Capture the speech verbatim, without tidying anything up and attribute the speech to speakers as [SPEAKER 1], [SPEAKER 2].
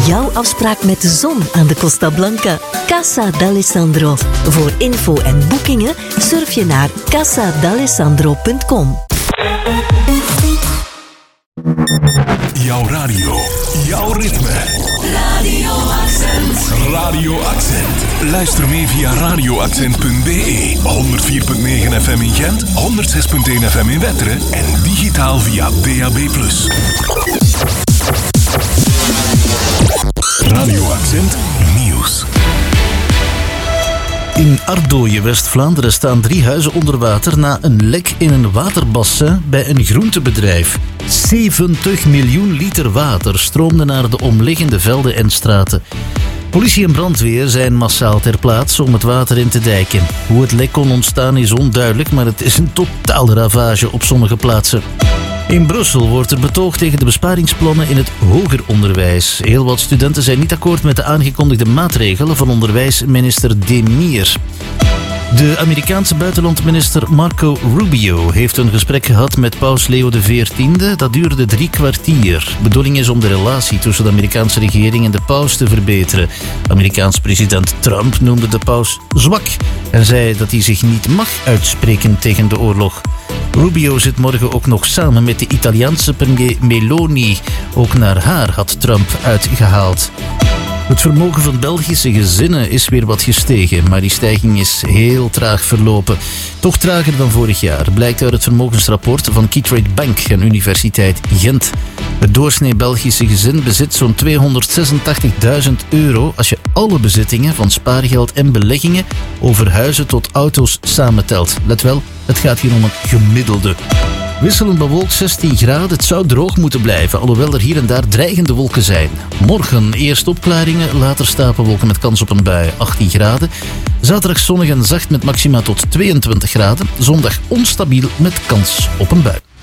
[SPEAKER 1] Jouw afspraak met de zon aan de Costa Blanca. Casa d'Alessandro. Voor info en boekingen surf je naar casa d'alessandro punt com.
[SPEAKER 2] Jouw radio, jouw ritme.
[SPEAKER 3] Radio Accent.
[SPEAKER 2] Radio Accent. Luister mee via radio accent punt b e, honderd vier komma negen F M in Gent, honderd zes komma één F M in Wetteren en digitaal via D A B plus. Radio Accent Nieuws.
[SPEAKER 4] In Ardooien, West-Vlaanderen, staan drie huizen onder water na een lek in een waterbassin bij een groentebedrijf. zeventig miljoen liter water stroomde naar de omliggende velden en straten. Politie en brandweer zijn massaal ter plaatse om het water in te dijken. Hoe het lek kon ontstaan is onduidelijk, maar het is een totale ravage op sommige plaatsen. In Brussel wordt er betoogd tegen de besparingsplannen in het hoger onderwijs. Heel wat studenten zijn niet akkoord met de aangekondigde maatregelen van onderwijsminister Demir. De Amerikaanse buitenlandminister Marco Rubio heeft een gesprek gehad met paus Leo de veertiende. Dat duurde drie kwartier. De bedoeling is om de relatie tussen de Amerikaanse regering en de paus te verbeteren. Amerikaans president Trump noemde de paus zwak en zei dat hij zich niet mag uitspreken tegen de oorlog. Rubio zit morgen ook nog samen met de Italiaanse premier Meloni. Ook naar haar had Trump uitgehaald. Het vermogen van Belgische gezinnen is weer wat gestegen, maar die stijging is heel traag verlopen. Toch trager dan vorig jaar, blijkt uit het vermogensrapport van Keytrade Bank en Universiteit Gent. Het doorsnee Belgische gezin bezit zo'n tweehonderdzesentachtigduizend euro als je alle bezittingen van spaargeld en beleggingen over huizen tot auto's samentelt. Let wel, het gaat hier om een gemiddelde. Wisselend bewolkt zestien graden, het zou droog moeten blijven, alhoewel er hier en daar dreigende wolken zijn. Morgen eerst opklaringen, later stapelwolken met kans op een bui, achttien graden. Zaterdag zonnig en zacht met maxima tot tweeëntwintig graden. Zondag onstabiel met kans op een bui.